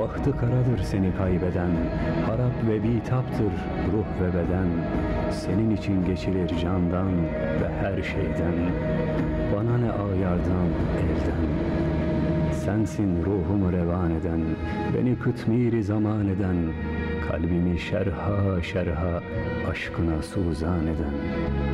Bahtı karadır seni kaybeden, harap ve bitaptır ruh ve beden. Senin için geçilir candan ve her şeyden. Bana ne ağyardan, elden. Sensin ruhumu revan eden, beni kıtmiri zaman eden, kalbimi şerha şerha aşkına suzan eden.